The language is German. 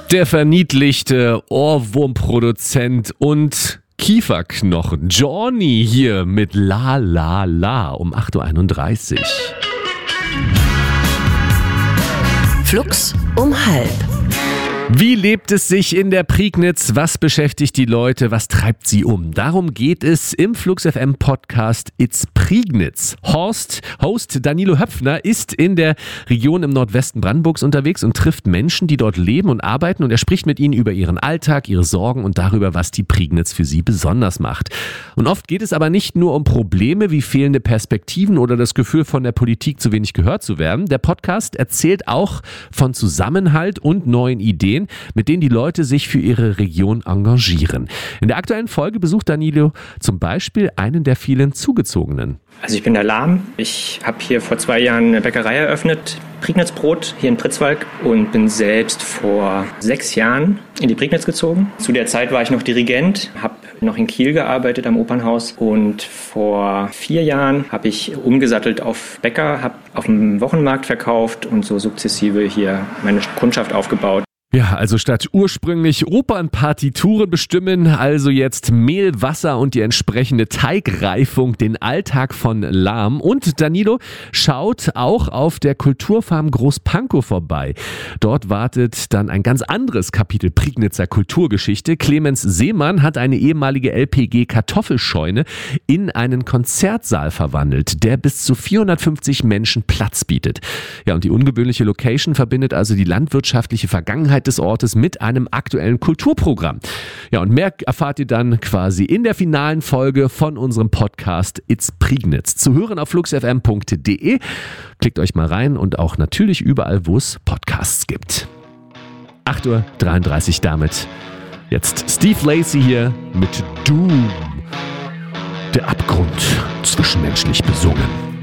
Der verniedlichte Ohrwurmproduzent und Kieferknochen Johnny hier mit La La La um 8.31 Uhr. Flux um halb. Wie lebt es sich in der Prignitz? Was beschäftigt die Leute? Was treibt sie um? Darum geht es im Flux FM Podcast It's Prignitz. Host Danilo Höpfner ist in der Region im Nordwesten Brandenburgs unterwegs und trifft Menschen, die dort leben und arbeiten, und er spricht mit ihnen über ihren Alltag, ihre Sorgen und darüber, was die Prignitz für sie besonders macht. Und oft geht es aber nicht nur um Probleme wie fehlende Perspektiven oder das Gefühl, von der Politik zu wenig gehört zu werden. Der Podcast erzählt auch von Zusammenhalt und neuen Ideen, mit denen die Leute sich für ihre Region engagieren. In der aktuellen Folge besucht Danilo zum Beispiel einen der vielen Zugezogenen. Also ich bin der Lahm. Ich habe hier vor 2 Jahren eine Bäckerei eröffnet, Prignitz-Brot, hier in Pritzwalk, und bin selbst vor 6 Jahren in die Prignitz gezogen. Zu der Zeit war ich noch Dirigent, habe noch in Kiel gearbeitet am Opernhaus, und vor 4 Jahren habe ich umgesattelt auf Bäcker, habe auf dem Wochenmarkt verkauft und so sukzessive hier meine Kundschaft aufgebaut. Ja, also statt ursprünglich Opernpartituren bestimmen, also jetzt Mehl, Wasser und die entsprechende Teigreifung den Alltag von Lahm. Und Danilo schaut auch auf der Kulturfarm Großpankow vorbei. Dort wartet dann ein ganz anderes Kapitel Prignitzer Kulturgeschichte. Clemens Seemann hat eine ehemalige LPG-Kartoffelscheune in einen Konzertsaal verwandelt, der bis zu 450 Menschen Platz bietet. Ja, und die ungewöhnliche Location verbindet also die landwirtschaftliche Vergangenheit des Ortes mit einem aktuellen Kulturprogramm. Ja, und mehr erfahrt ihr dann quasi in der finalen Folge von unserem Podcast It's Prignitz. Zu hören auf fluxfm.de. Klickt euch mal rein und auch natürlich überall, wo es Podcasts gibt. 8.33 Uhr damit. Jetzt Steve Lacy hier mit Doom. Der Abgrund zwischenmenschlich besungen.